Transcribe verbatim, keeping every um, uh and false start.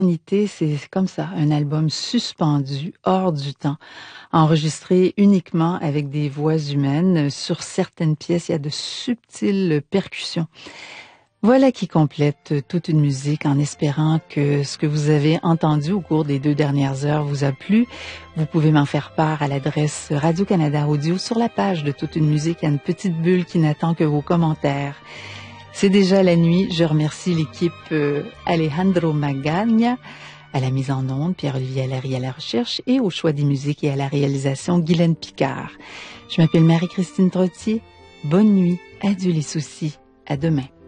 Unité, c'est comme ça, un album suspendu, hors du temps, enregistré uniquement avec des voix humaines. Sur certaines pièces, il y a de subtiles percussions. Voilà qui complète toute une musique en espérant que ce que vous avez entendu au cours des deux dernières heures vous a plu. Vous pouvez m'en faire part à l'adresse Radio-Canada Audio sur la page de Toute une musique. Il y a une petite bulle qui n'attend que vos commentaires. C'est déjà la nuit. Je remercie l'équipe euh, Alejandro Magagna à la mise en onde, Pierre-Olivier Allary à la recherche et au choix des musiques et à la réalisation, Guylaine Picard. Je m'appelle Marie-Christine Trottier. Bonne nuit. Adieu les soucis. À demain.